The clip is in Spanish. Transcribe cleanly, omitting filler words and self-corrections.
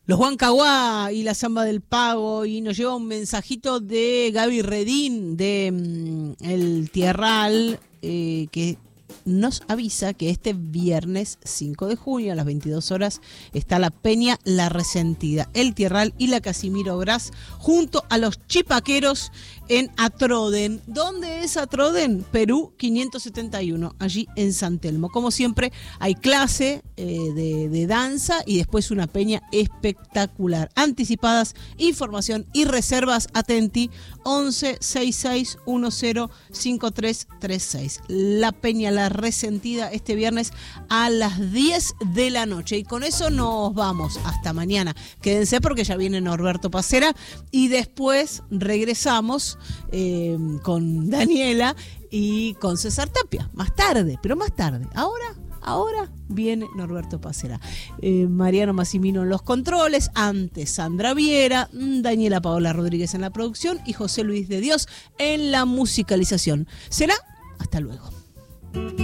Los Huancahuá y la Zamba del Pago, y nos lleva un mensajito de Gaby Redín de El Tierral, que nos avisa que este viernes 5 de junio a las 22 horas está la Peña La Resentida, El Tierral y la Casimiro Brás junto a los Chipaqueros en Atroden. ¿Dónde es Atroden? Perú 571, allí en San Telmo. Como siempre hay clase de danza y después una peña espectacular. Anticipadas, información y reservas, atenti 11 66 10 5336. La Peña La Resentida este viernes a las 10 de la noche. Y con eso nos vamos hasta mañana. Quédense porque ya viene Norberto Pacera y después regresamos con Daniela y con César Tapia. Más tarde, pero más tarde. Ahora viene Norberto Pacera. Mariano Massimino en los controles, antes Sandra Viera, Daniela Paola Rodríguez en la producción y José Luis de Dios en la musicalización. Será hasta luego.